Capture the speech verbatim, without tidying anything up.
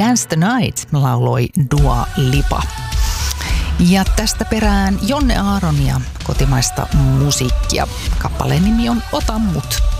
Dance the Night lauloi Dua Lipa. Ja tästä perään Jonne Aaronia kotimaista musiikkia. Kappaleen nimi on Ota mut.